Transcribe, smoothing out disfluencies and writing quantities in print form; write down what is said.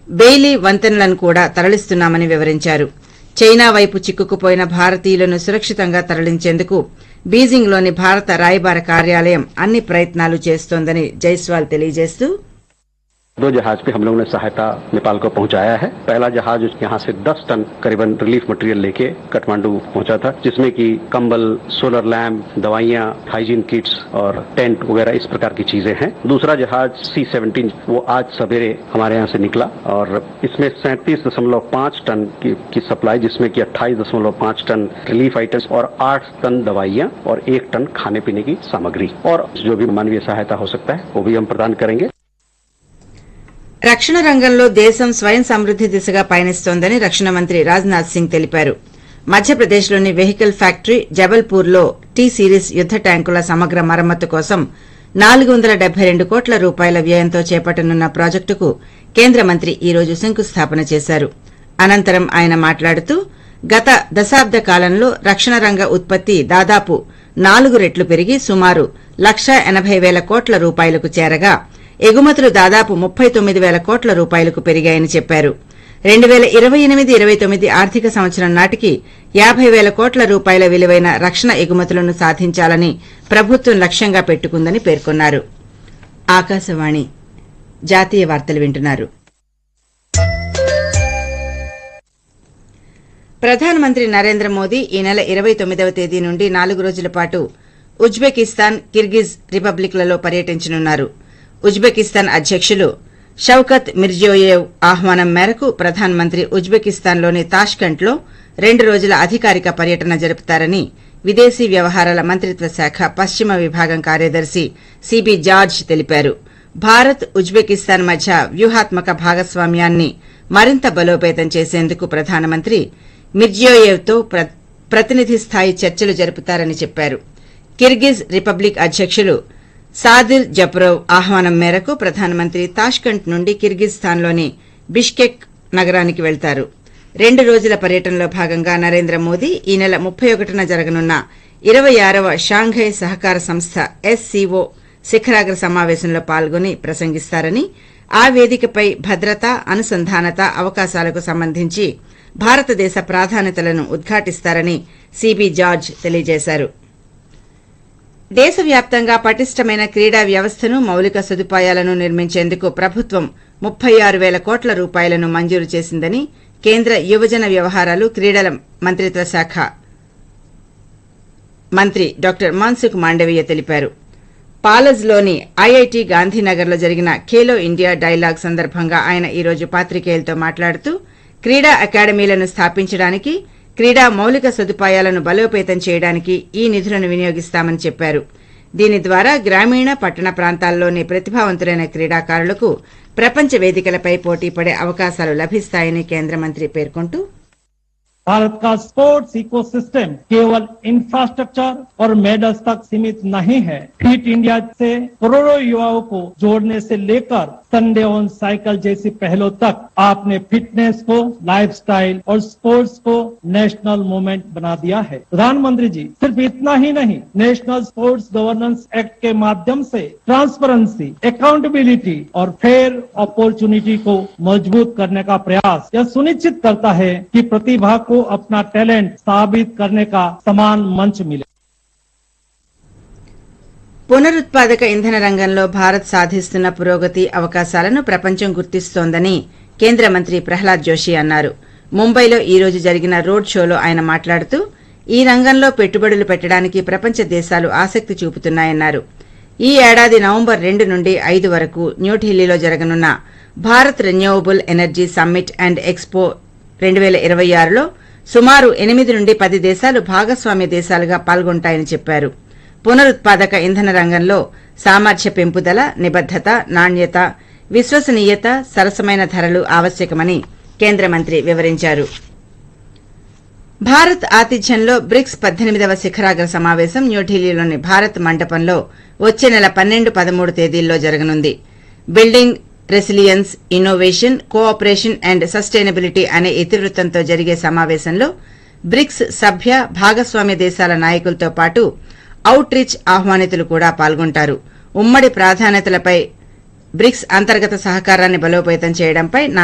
Bailey వంతెనలను కూడా తరలిస్తున్నామని వివరించారు. చైనా వైపు చిక్కుకుపోయిన భారతీయులను సురక్షితంగా తరలించేందుకు బీజింగ్లోని భారత రాయబార కార్యాలయం అన్ని ప్రయత్నాలు చేస్తోందని జైస్వాల్ తెలియజేస్తూ, 2 जहाज पे हम लोगों ने सहायता नेपाल को पहुंचाया है। पहला जहाज यहां से 10 टन करीबन रिलीफ मटेरियल लेके काठमांडू पहुंचा था, जिसमें कि कंबल, सोलर लैम्प, दवाइयां, हाइजीन किट्स और टेंट वगैरह इस प्रकार की चीजें हैं। दूसरा जहाज C-17 वो आज सवेरे हमारे यहाँ से निकला और इसमें 37.5 टन की सप्लाई, जिसमें कि 28.5 टन रिलीफ आइटम्स और 8 टन दवाइयां और 1 टन खाने पीने की सामग्री और जो भी मानवीय सहायता हो सकता है वो भी हम प्रदान करेंगे। రక్షణ రంగంలో దేశం స్వయం సమృద్ది దిశగా పయనిస్తోందని రక్షణ మంత్రి రాజ్నాథ్ సింగ్ తెలిపారు. మధ్యప్రదేశ్లోని వెహికల్ ఫ్యాక్టరీ జబల్పూర్లో టీ సిరీస్ యుద్ద ట్యాంకుల సమగ్ర మరమ్మతు కోసం 472 కోట్ల రూపాయల వ్యయంతో చేపట్టనున్న ప్రాజెక్టుకు కేంద్ర మంత్రి ఈ రోజు శంకుస్థాపన చేశారు. అనంతరం ఆయన మాట్లాడుతూ, గత దశాబ్ద కాలంలో రక్షణ రంగ ఉత్పత్తి దాదాపు 4 రెట్లు పెరిగి సుమారు 1,80,000 కోట్ల రూపాయలకు చేరగా ఎగుమతులు దాదాపు 39,000 కోట్ల రూపాయలకు పెరిగాయని చెప్పారు. 2028-29 ఆర్థిక సంవత్సరం నాటికి 50,000 కోట్ల రూపాయల విలువైన రక్షణ ఎగుమతులను సాధించాలని ప్రభుత్వం లక్ష్యంగా పెట్టుకుందని పేర్కొన్నారు. ఆకాశవాణి జాతీయ వార్తలు వింటున్నారు. ప్రధానమంత్రి నరేంద్ర మోదీ ఈ నెల 29వ తేదీ నుండి 4 రోజుల పాటు ఉజ్బెకిస్తాన్, కిర్గిజ్ రిపబ్లిక్లలో పర్యటించనున్నారు. ఉజ్బెకిస్తాన్ అధ్యకులు షౌకత్ మిర్జియోయేవ్ ఆహ్వానం మేరకు ప్రధానమంత్రి ఉజ్బెకిస్తాన్లోని తాష్కెంట్లో 2 రోజుల అధికారిక పర్యటన జరుపుతారని విదేశీ వ్యవహారాల మంత్రిత్వ శాఖ పశ్చిమ విభాగం కార్యదర్శి సిబి జార్జ్ తెలిపారు. భారత్, ఉజ్బెకిస్తాన్ మధ్య వ్యూహాత్మక భాగస్వామ్యాన్ని మరింత బలోపేతం చేసేందుకు ప్రధానమంత్రి మిర్జియోయేవ్తో ప్రతినిధి స్థాయి చర్చలు జరుపుతారని చెప్పారు. కిర్గిజ్ రిపబ్లిక్ అధ్యకులు సాదిల్ జప్రోవ్ ఆహ్వానం మేరకు ప్రధానమంత్రి తాష్కెంట్ నుండి కిర్గిజ్స్థాన్లోని బిష్కెక్ నగరానికి వెళ్తారు. 2 రోజుల పర్యటనలో భాగంగా నరేంద్ర మోదీ ఈ నెల 31న జరగనున్న 26వ షాంఘై సహకార సంస్థ SCO శిఖరాగ్ర సమావేశంలో పాల్గొని ప్రసంగిస్తారని, ఆ వేదికపై భద్రత, అనుసంధానత, అవకాశాలకు సంబంధించి భారతదేశ ప్రాధాన్యతలను ఉద్ఘాటిస్తారని సిబి జార్జ్ తెలియజేశారు. దేశవ్యాప్తంగా పటిష్టమైన క్రీడా వ్యవస్థను, మౌలిక సదుపాయాలను నిర్మించేందుకు ప్రభుత్వం 36,000 కోట్ల రూపాయలను మంజూరు చేసిందని కేంద్ర యువజన వ్యవహారాలు, క్రీడల మంత్రిత్వ శాఖ మంత్రి డాక్టర్ మన్సుఖ్ మాండవీయ తెలిపారు. పాలజ్లోని ఐఐటి గాంధీనగర్లో జరిగిన ఖేలో ఇండియా డైలాగ్ సందర్భంగా ఆయన ఈ రోజు పాత్రికేయులతో మాట్లాడుతూ, క్రీడా అకాడమీలను స్థాపించడానికి, క్రీడా మౌలిక సదుపాయాలను బలోపేతం చేయడానికి ఈ నిధులను వినియోగిస్తామని చెప్పారు. దీని ద్వారా గ్రామీణ, పట్టణ ప్రాంతాల్లోని ప్రతిభావంతులైన క్రీడాకారులకు ప్రపంచ వేదికలపై పోటీపడే అవకాశాలు లభిస్తాయని కేంద్ర మంత్రి పేర్కొంటూ, भारत का स्पोर्ट्स इकोसिस्टम केवल इंफ्रास्ट्रक्चर और मेडल्स तक सीमित नहीं है। फिट इंडिया से करोड़ों युवाओं को जोड़ने से लेकर संडे ऑन साइकिल जैसी पहलों तक आपने फिटनेस को लाइफस्टाइल और स्पोर्ट्स को नेशनल मूवमेंट बना दिया है। प्रधानमंत्री जी, सिर्फ इतना ही नहीं, नेशनल स्पोर्ट्स गवर्नेंस एक्ट के माध्यम से ट्रांसपेरेंसी, अकाउंटेबिलिटी और फेयर अपॉर्चुनिटी को मजबूत करने का प्रयास यह सुनिश्चित करता है कि प्रतिभा को अपना टैलेंट साबित करने का समान मंच मिले. పునరుత్పాదక ఇంధన రంగంలో భారత్ సాధిస్తున్న పురోగతి, అవకాశాలను ప్రపంచం గుర్తిస్తోందని కేంద్ర మంత్రి ప్రహ్లాద్ జోషి అన్నారు. ముంబైలో ఈ రోజు జరిగిన రోడ్ షోలో ఆయన మాట్లాడుతూ, ఈ రంగంలో పెట్టుబడులు పెట్టడానికి ప్రపంచ దేశాలు ఆసక్తి చూపుతున్నాయన్నారు. ఈ ఏడాది నవంబర్ 2 నుండి 5 వరకు న్యూఢిల్లీలో జరగనున్న Bharat renewable energy summit and expo 2026లో సుమారు 8 నుండి 10 దేశాలు భాగస్వామ్య దేశాలుగా పాల్గొంటాయని చెప్పారు. పునరుత్పాదక ఇంధన రంగంలో సామర్థ్య పెంపుదల, నిబద్దత, నాణ్యత, విశ్వసనీయత, సరసమైన ధరలు ఆవశ్యకమని కేంద్ర మంత్రి వివరించారు. భారత్ ఆతిథ్యంలో బ్రిక్స్ 18వ శిఖరాగ్ర సమావేశం న్యూఢిల్లీలోని భారత్ మండపంలో వచ్చే నెల 12, 13 తేదీల్లో జరగనుంది. Building resilience, innovation, cooperation and sustainability అనే ఇతివృత్తంతో జరిగే సమావేశంలో బ్రిక్స్ సభ్య, భాగస్వామ్య దేశాల నాయకులతో పాటు అవుట్ రీచ్ ఆహ్వానితులు కూడా పాల్గొంటారు. ఉమ్మడి ప్రాధాన్యతలపై బ్రిక్స్ అంతర్గత సహకారాన్ని బలోపేతం చేయడంపై